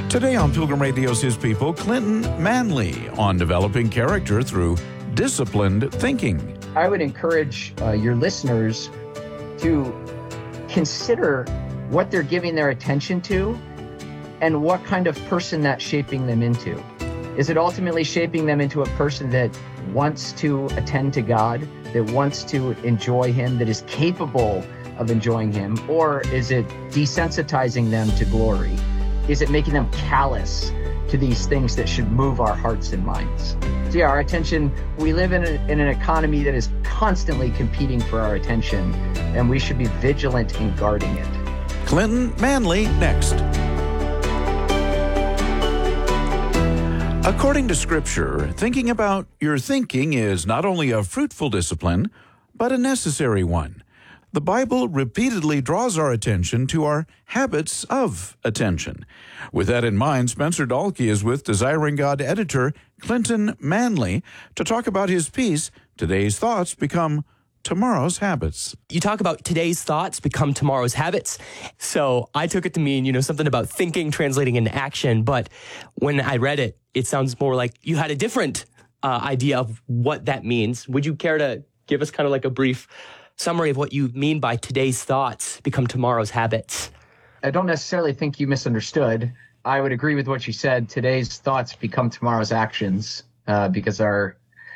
Today on Pilgrim Radio's His People, Clinton Manley on developing character through disciplined thinking. I would encourage your listeners to consider what they're giving their attention to and what kind of person that's shaping them into. Is it ultimately shaping them into a person that wants to attend to God, that wants to enjoy Him, that is capable of enjoying Him? Or is it desensitizing them to glory? Is it making them callous to these things that should move our hearts and minds? So yeah, our attention, we live in an economy that is constantly competing for our attention, and we should be vigilant in guarding it. Clinton Manley next. According to Scripture, thinking about your thinking is not only a fruitful discipline, but a necessary one. The Bible repeatedly draws our attention to our habits of attention. With that in mind, Spencer Dahlke is with Desiring God editor Clinton Manley to talk about his piece, Today's Thoughts Become Tomorrow's Habits. You talk about today's thoughts become tomorrow's habits. So I took it to mean, something about thinking translating into action. But when I read it, it sounds more like you had a different idea of what that means. Would you care to give us kind of like a brief summary of what you mean by today's thoughts become tomorrow's habits? I don't necessarily think you misunderstood. I would agree with what you said. Today's thoughts become tomorrow's actions, because the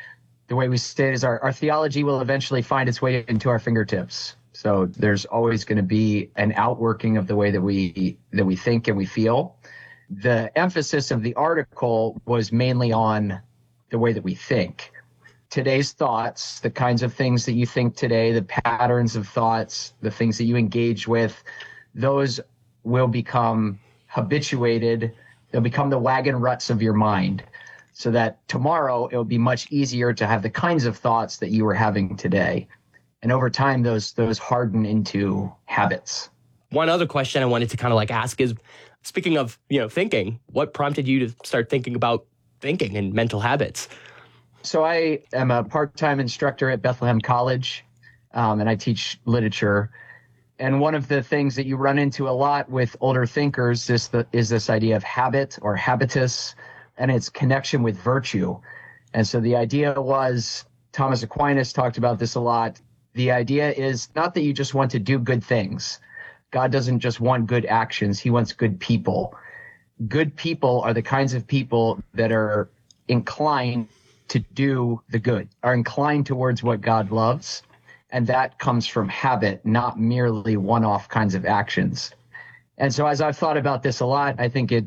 way we state is our theology will eventually find its way into our fingertips. So there's always going to be an outworking of the way that we think and we feel. The emphasis of the article was mainly on the way that we think. Today's thoughts, the kinds of things that you think today, the patterns of thoughts, the things that you engage with, those will become habituated. They'll become the wagon ruts of your mind, so that tomorrow it will be much easier to have the kinds of thoughts that you were having today. And over time, those harden into habits. One other question I wanted to kind of ask is, speaking of, thinking, what prompted you to start thinking about thinking and mental habits? So I am a part-time instructor at Bethlehem College, and I teach literature. And one of the things that you run into a lot with older thinkers is this idea of habit or habitus, and its connection with virtue. And so the idea was, Thomas Aquinas talked about this a lot, the idea is not that you just want to do good things. God doesn't just want good actions, He wants good people. Good people are the kinds of people that are inclined to do the good, are inclined towards what God loves. And that comes from habit, not merely one-off kinds of actions. And so as I've thought about this a lot, I think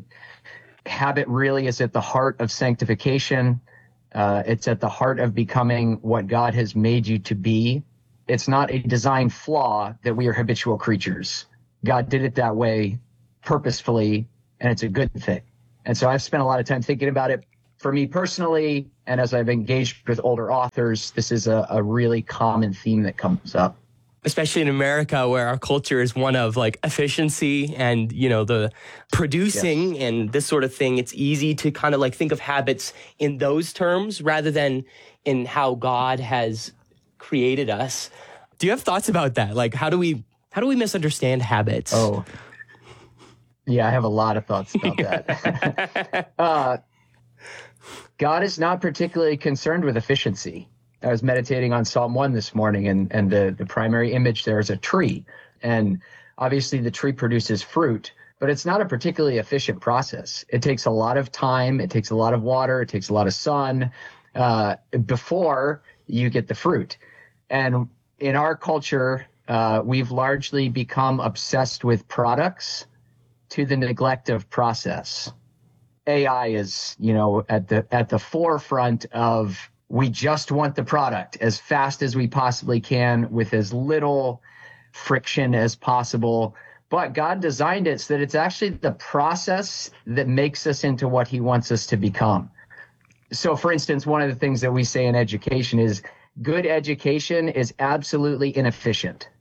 habit really is at the heart of sanctification. It's at the heart of becoming what God has made you to be. It's not a design flaw that we are habitual creatures. God did it that way purposefully, and it's a good thing. And so I've spent a lot of time thinking about it. For me personally, and as I've engaged with older authors, this is a really common theme that comes up. Especially in America, where our culture is one of efficiency and, the producing and this sort of thing. It's easy to kind of think of habits in those terms rather than in how God has created us. Do you have thoughts about that? How do we misunderstand habits? Oh, yeah, I have a lot of thoughts about that. God is not particularly concerned with efficiency. I was meditating on Psalm 1 this morning, and the primary image there is a tree. And obviously the tree produces fruit, but it's not a particularly efficient process. It takes a lot of time, it takes a lot of water, it takes a lot of sun before you get the fruit. And in our culture, we've largely become obsessed with products to the neglect of process. AI is, at the forefront of, we just want the product as fast as we possibly can with as little friction as possible. But God designed it so that it's actually the process that makes us into what He wants us to become. So, for instance, one of the things that we say in education is good education is absolutely inefficient.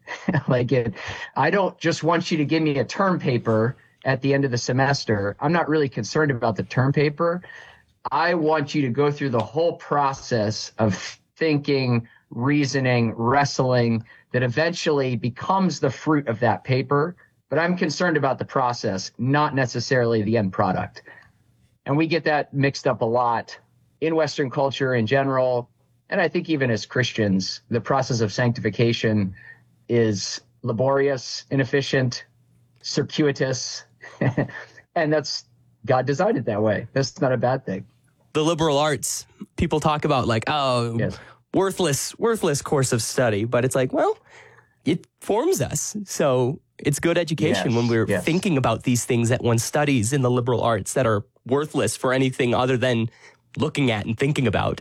I don't just want you to give me a term paper at the end of the semester. I'm not really concerned about the term paper. I want you to go through the whole process of thinking, reasoning, wrestling, that eventually becomes the fruit of that paper. but I'm concerned about the process, not necessarily the end product. And we get that mixed up a lot in Western culture in general. And I think even as Christians, the process of sanctification is laborious, inefficient, circuitous. And God designed it that way. That's not a bad thing. The liberal arts, people talk about like, Yes. worthless course of study. But it's like, well, it forms us. So it's good education when we're thinking about these things that one studies in the liberal arts that are worthless for anything other than looking at and thinking about.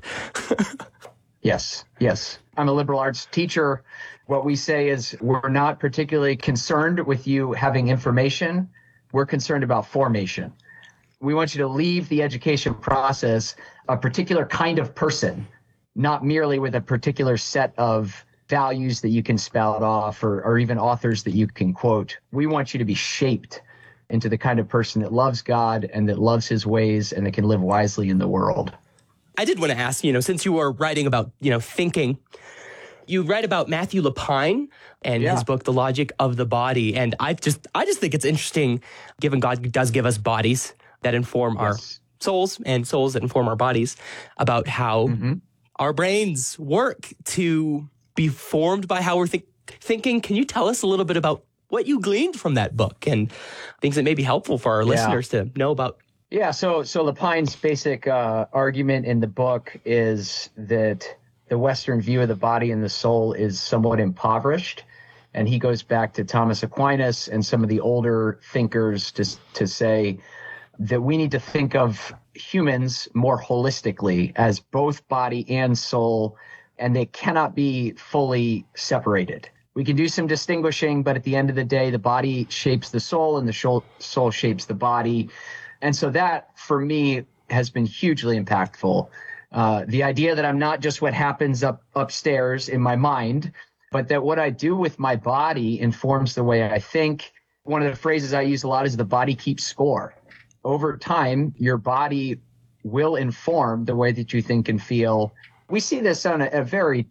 Yes. I'm a liberal arts teacher. What we say is we're not particularly concerned with you having information. We're concerned about formation. We want you to leave the education process a particular kind of person, not merely with a particular set of values that you can spout off or even authors that you can quote. We want you to be shaped into the kind of person that loves God and that loves his ways and that can live wisely in the world. I did want to ask, since you were writing about, thinking, you read about Matthew Lapine and his book, The Logic of the Body. And I just think it's interesting, given God does give us bodies that inform our souls and souls that inform our bodies, about how our brains work to be formed by how we're thinking. Can you tell us a little bit about what you gleaned from that book and things that may be helpful for our listeners to know about? Yeah, so Lapine's basic argument in the book is that the Western view of the body and the soul is somewhat impoverished. And he goes back to Thomas Aquinas and some of the older thinkers to say that we need to think of humans more holistically as both body and soul, and they cannot be fully separated. We can do some distinguishing, but at the end of the day, the body shapes the soul and the soul shapes the body. And so that, for me, has been hugely impactful. The idea that I'm not just what happens upstairs in my mind, but that what I do with my body informs the way I think. One of the phrases I use a lot is the body keeps score. Over time, your body will inform the way that you think and feel. We see this on a very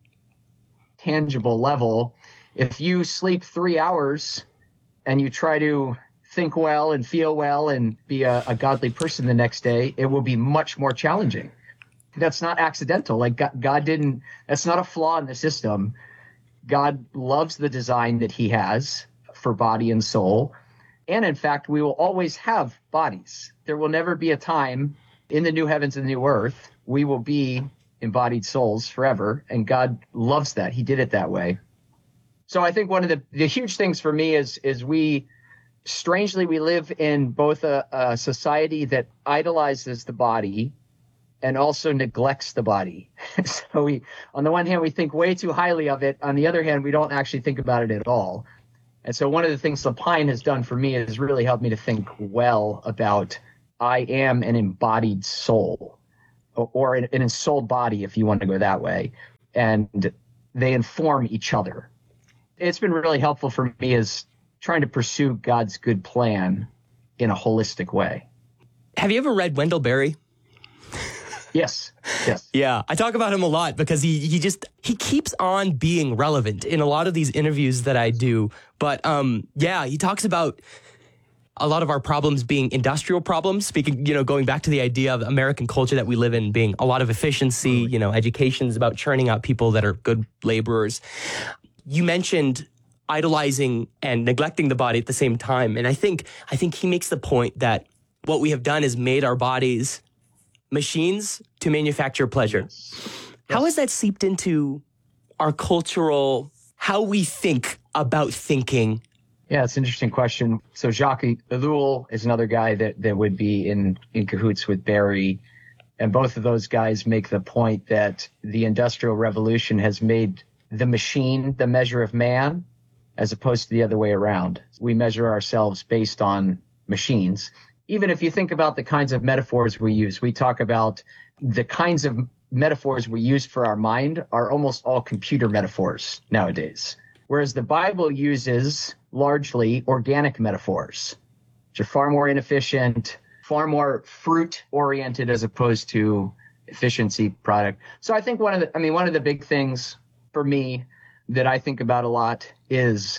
tangible level. If you sleep 3 hours and you try to think well and feel well and be a godly person the next day, it will be much more challenging. That's not accidental. Like God didn't, that's not a flaw in the system. God loves the design that he has for body and soul. And in fact, we will always have bodies. There will never be a time in the new heavens and the new earth, we will be embodied souls forever. And God loves that. He did it that way. So I think one of the huge things for me is we live in both a society that idolizes the body and also neglects the body. So we, on the one hand, we think way too highly of it. On the other hand, we don't actually think about it at all. And so one of the things Lapine has done for me is really helped me to think well about I am an embodied soul, or an ensouled body, if you want to go that way. And they inform each other. It's been really helpful for me as trying to pursue God's good plan in a holistic way. Have you ever read Wendell Berry? Yes. Yeah, I talk about him a lot because he keeps on being relevant in a lot of these interviews that I do. But he talks about a lot of our problems being industrial problems, speaking, going back to the idea of American culture that we live in being a lot of efficiency, education is about churning out people that are good laborers. You mentioned idolizing and neglecting the body at the same time. And I think he makes the point that what we have done is made our bodies machines to manufacture pleasure. Yes. How has that seeped into our cultural, how we think about thinking? Yeah, it's an interesting question. So Jacques Ellul is another guy that would be in cahoots with Berry. And both of those guys make the point that the Industrial Revolution has made the machine the measure of man, as opposed to the other way around. We measure ourselves based on machines. Even if you think about the kinds of metaphors we use, we talk about the kinds of metaphors we use for our mind are almost all computer metaphors nowadays. Whereas the Bible uses largely organic metaphors, which are far more inefficient, far more fruit-oriented as opposed to efficiency product. So I think one of the big things for me that I think about a lot is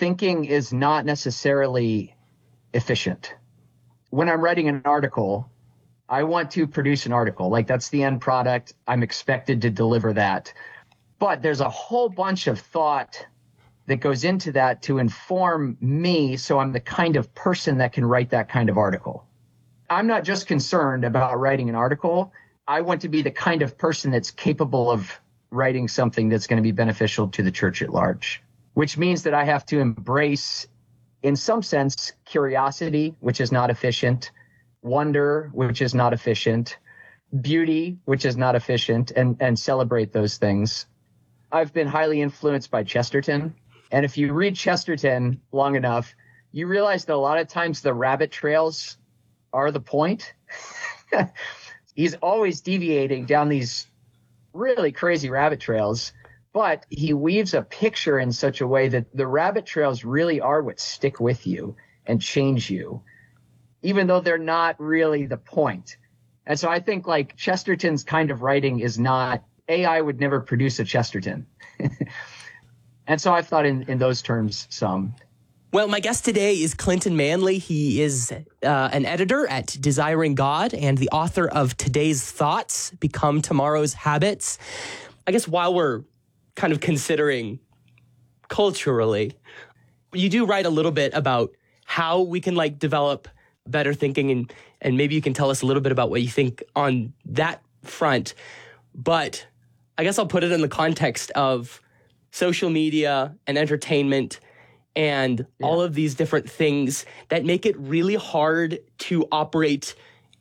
thinking is not necessarily efficient. When I'm writing an article, I want to produce an article. Like, that's the end product. I'm expected to deliver that. But there's a whole bunch of thought that goes into that to inform me, so I'm the kind of person that can write that kind of article. I'm not just concerned about writing an article. I want to be the kind of person that's capable of writing something that's going to be beneficial to the church at large, which means that I have to embrace, in some sense, curiosity, which is not efficient, wonder, which is not efficient, beauty, which is not efficient, and celebrate those things. I've been highly influenced by Chesterton. And if you read Chesterton long enough, you realize that a lot of times the rabbit trails are the point. He's always deviating down these really crazy rabbit trails, but he weaves a picture in such a way that the rabbit trails really are what stick with you and change you, even though they're not really the point. And so I think, like, Chesterton's kind of writing is not, AI would never produce a Chesterton. And so I've thought in those terms some. Well, my guest today is Clinton Manley. He is an editor at Desiring God and the author of Today's Thoughts, Become Tomorrow's Habits. I guess while we're kind of considering culturally, you do write a little bit about how we can, like, develop better thinking, and maybe you can tell us a little bit about what you think on that front. But I guess I'll put it in the context of social media and entertainment and all of these different things that make it really hard to operate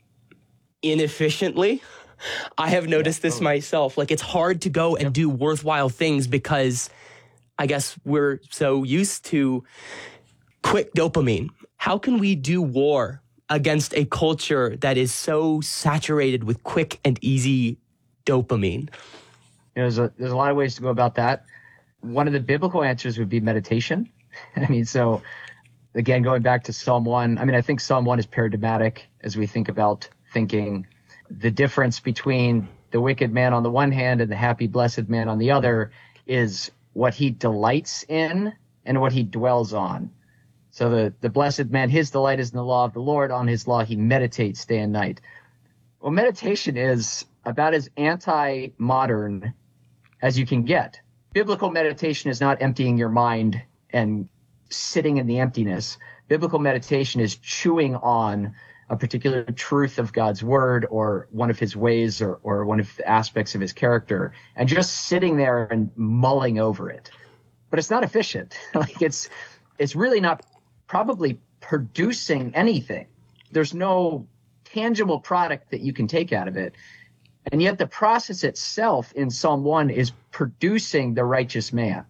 inefficiently. I have noticed this myself. Like, it's hard to go and do worthwhile things because I guess we're so used to quick dopamine. How can we do war against a culture that is so saturated with quick and easy dopamine? There's a lot of ways to go about that. One of the biblical answers would be meditation. I mean, so again, going back to Psalm 1, I mean, I think Psalm 1 is paradigmatic as we think about thinking. The difference between the wicked man on the one hand and the happy, blessed man on the other is what he delights in and what he dwells on. So the blessed man, his delight is in the law of the Lord. On his law, he meditates day and night. Well, meditation is about as anti-modern as you can get. Biblical meditation is not emptying your mind and sitting in the emptiness. Biblical meditation is chewing on a particular truth of God's word or one of his ways or one of the aspects of his character and just sitting there and mulling over it. But it's not efficient. Like, it's really not probably producing anything. There's no tangible product that you can take out of it. And yet the process itself in Psalm 1 is producing the righteous man.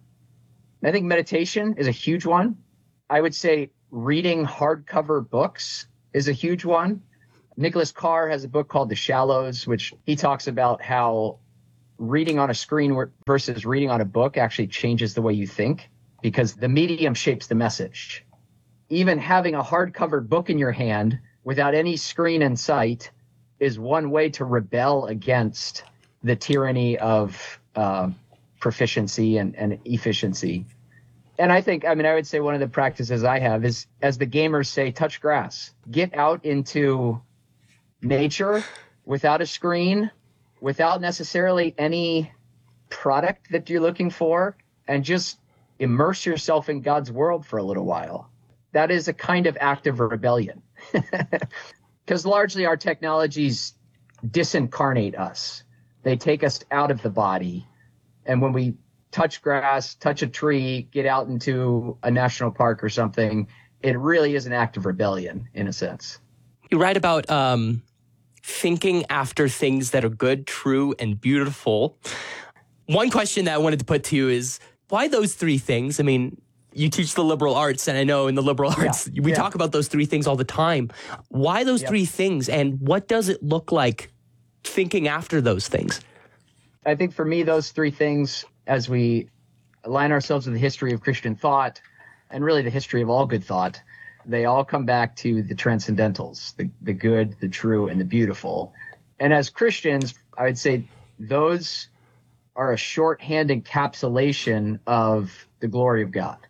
I think meditation is a huge one. I would say reading hardcover books is a huge one. Nicholas Carr has a book called The Shallows, which he talks about how reading on a screen versus reading on a book actually changes the way you think because the medium shapes the message. Even having a hardcover book in your hand without any screen in sight is one way to rebel against the tyranny of proficiency and efficiency. And I think, I mean, I would say one of the practices I have is, as the gamers say, touch grass. Get out into nature without a screen, without necessarily any product that you're looking for, and just immerse yourself in God's world for a little while. That is a kind of act of rebellion. Because largely our technologies disincarnate us. They take us out of the body. And when we touch grass, touch a tree, get out into a national park or something, it really is an act of rebellion in a sense. You write about thinking after things that are good, true, and beautiful. One question that I wanted to put to you is, why those three things? I mean, you teach the liberal arts, and I know in the liberal arts, we talk about those three things all the time. Why those three things, and what does it look like thinking after those things? I think for me, those three things, as we align ourselves with the history of Christian thought, and really the history of all good thought, they all come back to the transcendentals, the good, the true, and the beautiful. And as Christians, I would say those are a shorthand encapsulation of the glory of God.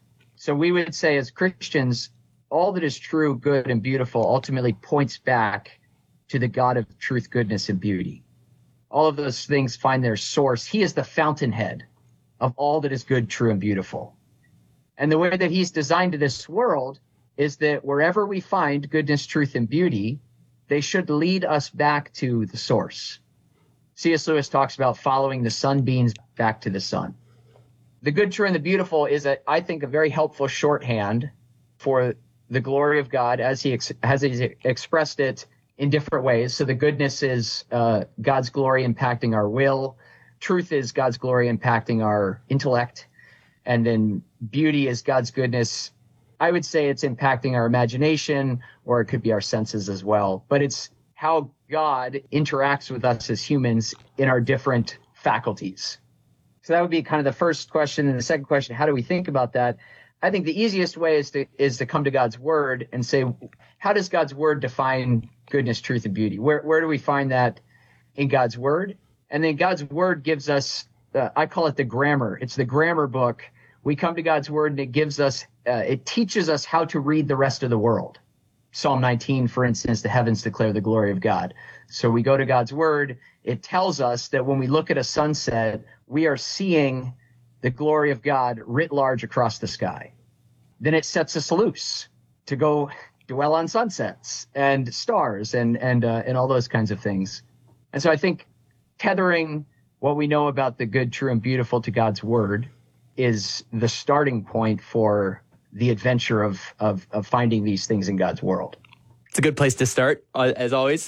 So we would say as Christians, all that is true, good, and beautiful ultimately points back to the God of truth, goodness, and beauty. All of those things find their source. He is the fountainhead of all that is good, true, and beautiful. And the way that he's designed this world is that wherever we find goodness, truth, and beauty, they should lead us back to the source. C.S. Lewis talks about following the sunbeams back to the sun. The good, true, and the beautiful is, I think, a very helpful shorthand for the glory of God as he expressed it in different ways. So the goodness is God's glory impacting our will. Truth is God's glory impacting our intellect. And then beauty is God's goodness. I would say it's impacting our imagination, or it could be our senses as well. But it's how God interacts with us as humans in our different faculties. So that would be kind of the first question. And the second question, how do we think about that? I think the easiest way is to come to God's word and say, how does God's word define goodness, truth, and beauty? Where do we find that in God's word? And then God's word gives us, I call it the grammar. It's the grammar book. We come to God's word and it gives us, it teaches us how to read the rest of the world. Psalm 19, for instance, the heavens declare the glory of God. So we go to God's word. It tells us that when we look at a sunset, we are seeing the glory of God writ large across the sky. Then it sets us loose to go dwell on sunsets and stars and all those kinds of things. And so I think tethering what we know about the good, true, and beautiful to God's word is the starting point for the adventure of finding these things in God's world. It's a good place to start, as always.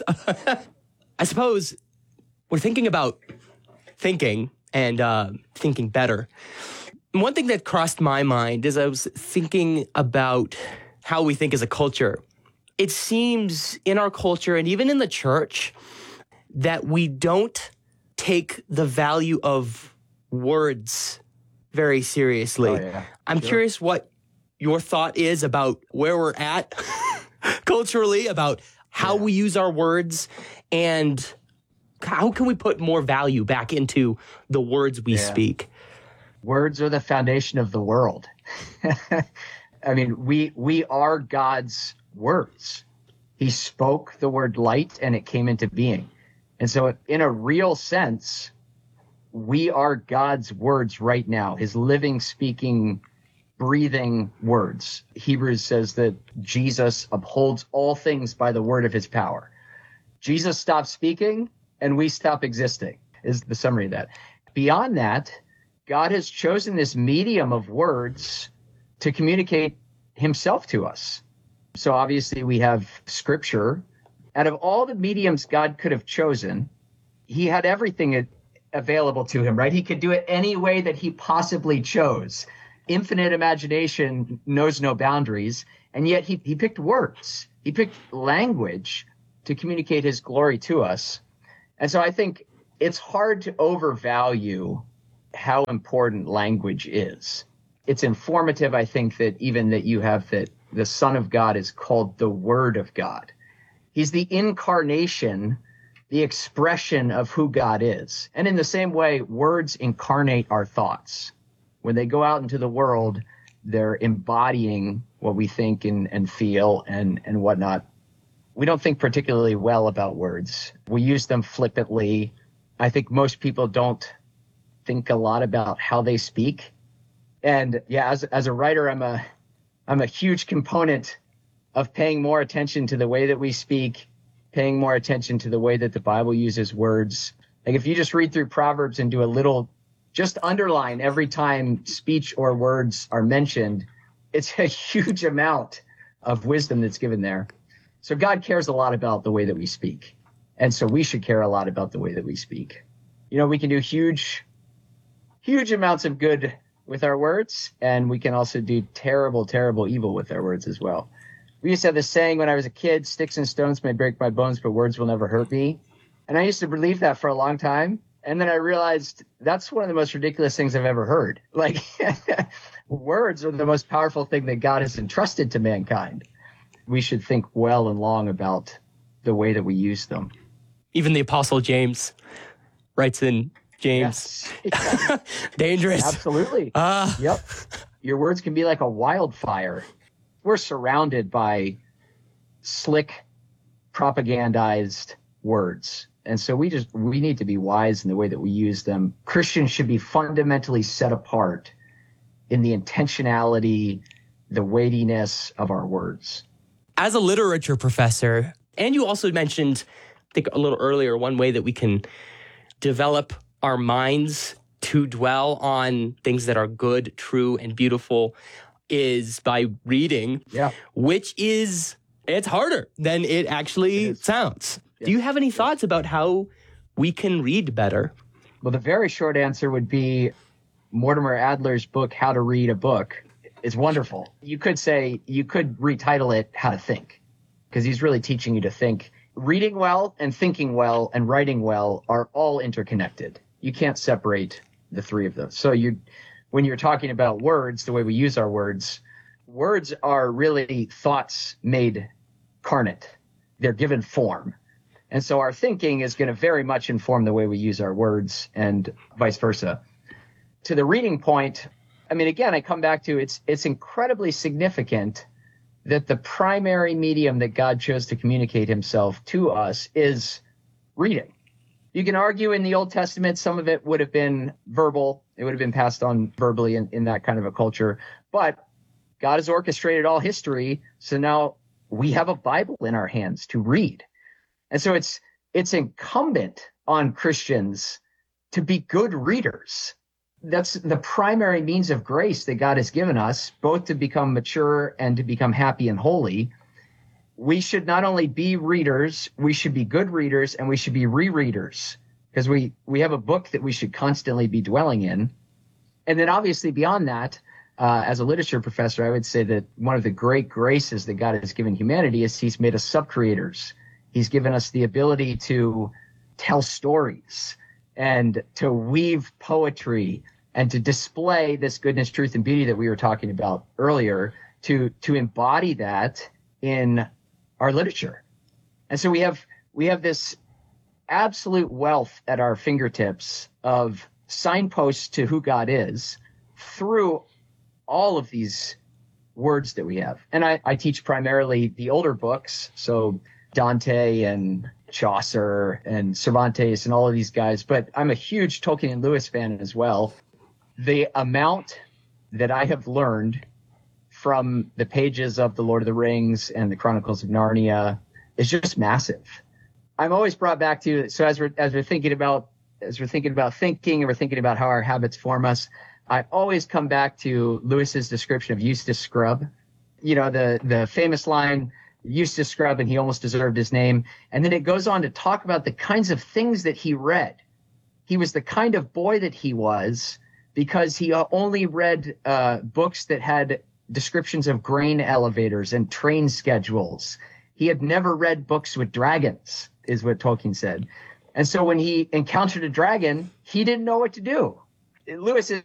I suppose we're thinking about thinking and thinking better. One thing that crossed my mind as I was thinking about how we think as a culture, it seems in our culture and even in the church that we don't take the value of words very seriously. Oh, yeah. I'm curious what your thought is about where we're at culturally, about how we use our words, and how can we put more value back into the words we speak? Words are the foundation of the world. I mean, we are God's words. He spoke the word light and it came into being. And so in a real sense, we are God's words right now, his living, speaking, breathing words. Hebrews says that Jesus upholds all things by the word of his power. Jesus stopped speaking and we stop existing, is the summary of that. Beyond that, God has chosen this medium of words to communicate himself to us. So obviously we have scripture. Out of all the mediums God could have chosen, he had everything available to him, right? He could do it any way that he possibly chose. Infinite imagination knows no boundaries. And yet he picked words. He picked language to communicate his glory to us. And so I think it's hard to overvalue how important language is. It's informative, I think, that even that you have that the Son of God is called the Word of God. He's the incarnation, the expression of who God is. And in the same way, words incarnate our thoughts. When they go out into the world, they're embodying what we think and feel and whatnot. We don't think particularly well about words. We use them flippantly. I think most people don't think a lot about how they speak. And yeah, as a writer, I'm a huge component of paying more attention to the way that we speak, paying more attention to the way that the Bible uses words. Like if you just read through Proverbs and do a little, just underline every time speech or words are mentioned, it's a huge amount of wisdom that's given there. So God cares a lot about the way that we speak. And so we should care a lot about the way that we speak. You know, we can do huge amounts of good with our words, and we can also do terrible, terrible evil with our words as well. We used to have this saying when I was a kid, sticks and stones may break my bones, but words will never hurt me. And I used to believe that for a long time. And then I realized that's one of the most ridiculous things I've ever heard. Like, words are the most powerful thing that God has entrusted to mankind. We should think well and long about the way that we use them. Even the Apostle James writes in James. Yes. Dangerous. Absolutely. Yep. Your words can be like a wildfire. We're surrounded by slick, propagandized words. And so we need to be wise in the way that we use them. Christians should be fundamentally set apart in the intentionality, the weightiness of our words. As a literature professor, and you also mentioned, I think a little earlier, one way that we can develop our minds to dwell on things that are good, true, and beautiful is by reading, which is, it's harder than it actually sounds. Yeah. Do you have any thoughts about how we can read better? Well, the very short answer would be Mortimer Adler's book, How to Read a Book, is wonderful. You could retitle it How to Think, because he's really teaching you to think. Reading well and thinking well and writing well are all interconnected. You can't separate the three of those. So when you're talking about words, the way we use our words are really thoughts made carnate. They're given form. And so our thinking is going to very much inform the way we use our words and vice versa. To the reading point, I mean, again, I come back to it's incredibly significant that the primary medium that God chose to communicate himself to us is reading. You can argue in the Old Testament, some of it would have been verbal. It would have been passed on verbally in that kind of a culture. But God has orchestrated all history. So now we have a Bible in our hands to read. And so it's incumbent on Christians to be good readers. That's the primary means of grace that God has given us, both to become mature and to become happy and holy. We should not only be readers, we should be good readers, and we should be rereaders, because we have a book that we should constantly be dwelling in. And then obviously beyond that, as a literature professor, I would say that one of the great graces that God has given humanity is he's made us sub-creators. He's given us the ability to tell stories and to weave poetry and to display this goodness, truth, and beauty that we were talking about earlier, to embody that in our literature. And so we have this absolute wealth at our fingertips of signposts to who God is through all of these words that we have. And I teach primarily the older books, so Dante and Chaucer and Cervantes and all of these guys, but I'm a huge Tolkien and Lewis fan as well. The amount that I have learned from the pages of The Lord of the Rings and the Chronicles of Narnia is just massive. I'm always brought back to, so as we're thinking about thinking, and we're thinking about how our habits form us, I always come back to Lewis's description of Eustace Scrubb. You know, the famous line, Eustace Scrubb, and he almost deserved his name. And then it goes on to talk about the kinds of things that he read. He was the kind of boy that he was because he only read books that had descriptions of grain elevators and train schedules. He had never read books with dragons, is what Tolkien said. And so when he encountered a dragon, he didn't know what to do. Lewis is